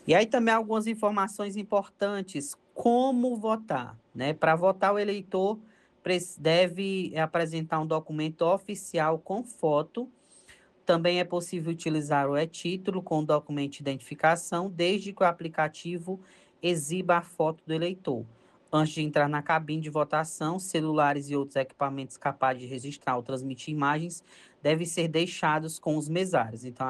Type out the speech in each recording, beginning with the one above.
E aí também algumas informações importantes, como votar, né? Para votar, o eleitor deve apresentar um documento oficial com foto. Também é possível utilizar o e-título com documento de identificação, desde que o aplicativo exiba a foto do eleitor. Antes de entrar na cabine de votação, celulares e outros equipamentos capazes de registrar ou transmitir imagens devem ser deixados com os mesários. Então,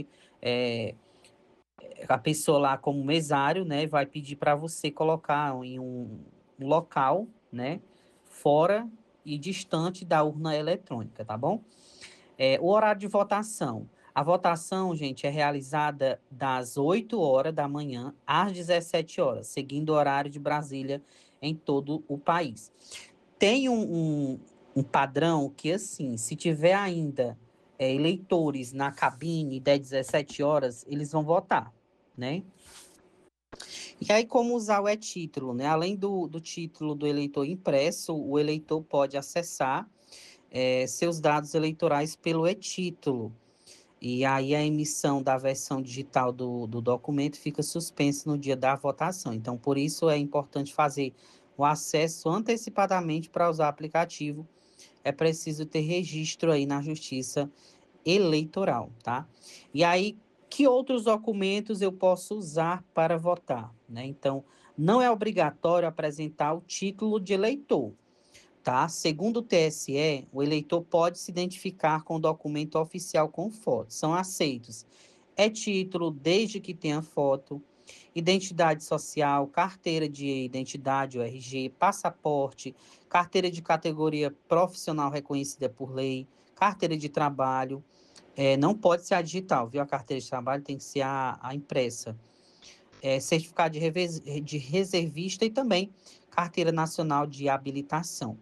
a pessoa lá como mesário, né, vai pedir para você colocar em um local, né, fora e distante da urna eletrônica, tá bom? O horário de votação. A votação, gente, é realizada das 8 horas da manhã às 17 horas, seguindo o horário de Brasília em todo o país. Tem um padrão que, assim, se tiver ainda eleitores na cabine das 17 horas, eles vão votar, né? E aí, como usar o e-título, né? Além do título do eleitor impresso, o eleitor pode acessar seus dados eleitorais pelo e-título. E aí a emissão da versão digital do documento fica suspensa no dia da votação. Então, por isso é importante fazer o acesso antecipadamente para usar o aplicativo. É preciso ter registro aí na Justiça Eleitoral, tá? E aí, que outros documentos eu posso usar para votar, né? Então, não é obrigatório apresentar o título de eleitor, tá? Segundo o TSE, o eleitor pode se identificar com o documento oficial com foto. São aceitos título, desde que tenha foto, identidade social, carteira de identidade, o RG, passaporte, carteira de categoria profissional reconhecida por lei, carteira de trabalho. Não pode ser a digital, viu? A carteira de trabalho tem que ser a impressa. Certificado de reservista e também carteira nacional de habilitação.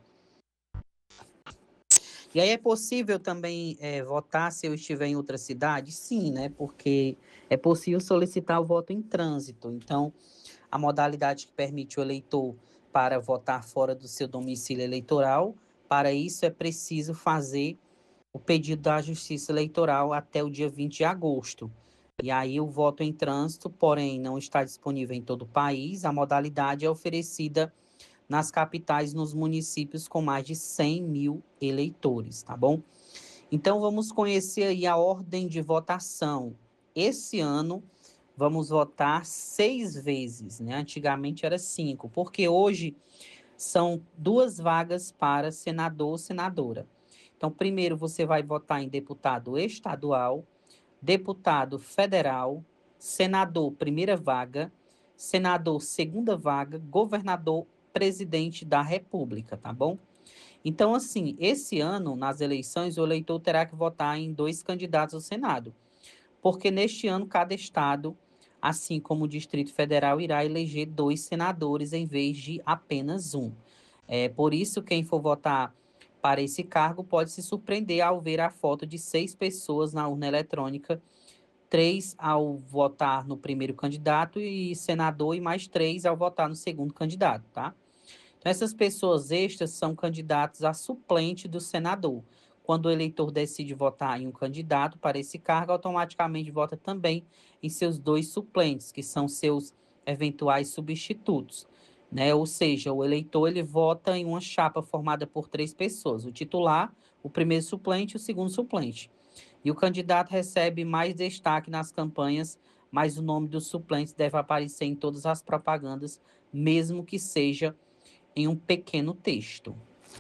E aí é possível também votar se eu estiver em outra cidade? Sim, né? Porque é possível solicitar o voto em trânsito. Então, a modalidade que permite o eleitor para votar fora do seu domicílio eleitoral, para isso é preciso fazer o pedido da Justiça Eleitoral até o dia 20 de agosto. E aí o voto em trânsito, porém, não está disponível em todo o país. A modalidade é oferecida nas capitais, nos municípios com mais de 100 mil eleitores, tá bom? Então, vamos conhecer aí a ordem de votação. Esse ano, vamos votar 6 vezes, né? Antigamente era 5, porque hoje são 2 vagas para senador ou senadora. Então, primeiro você vai votar em deputado estadual, deputado federal, senador, primeira vaga, senador, segunda vaga, governador, presidente da República, tá bom? Então, assim, esse ano, nas eleições, o eleitor terá que votar em 2 candidatos ao Senado, porque neste ano cada estado, assim como o Distrito Federal, irá eleger 2 senadores em vez de apenas um. Por isso, quem for votar para esse cargo pode se surpreender ao ver a foto de 6 pessoas na urna eletrônica, 3 ao votar no primeiro candidato e senador, e mais 3 ao votar no segundo candidato, tá? Então, essas pessoas extras são candidatos a suplente do senador. Quando o eleitor decide votar em um candidato para esse cargo, automaticamente vota também em seus 2 suplentes, que são seus eventuais substitutos, né? Ou seja, o eleitor ele vota em uma chapa formada por 3 pessoas: o titular, o primeiro suplente e o segundo suplente. E o candidato recebe mais destaque nas campanhas, mas o nome dos suplentes deve aparecer em todas as propagandas, mesmo que seja em um pequeno texto.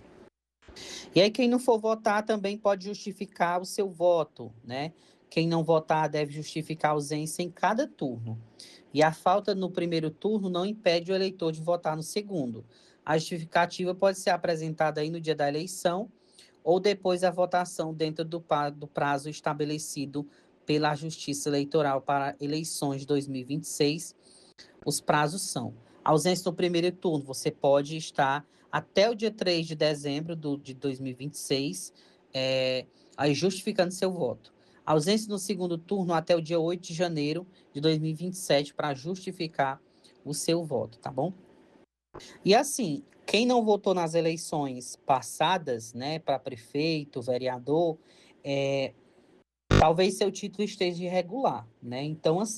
E aí, quem não for votar também pode justificar o seu voto, né? Quem não votar deve justificar a ausência em cada turno. E a falta no primeiro turno não impede o eleitor de votar no segundo. A justificativa pode ser apresentada aí no dia da eleição ou depois da votação dentro do prazo estabelecido pela Justiça Eleitoral para eleições de 2026. Os prazos são: ausência no primeiro turno, você pode estar até o dia 3 de dezembro de 2026, aí justificando seu voto. Ausência no segundo turno até o dia 8 de janeiro de 2027 para justificar o seu voto, tá bom? E assim, quem não votou nas eleições passadas, né, para prefeito, vereador, talvez seu título esteja irregular, né? Então, assim,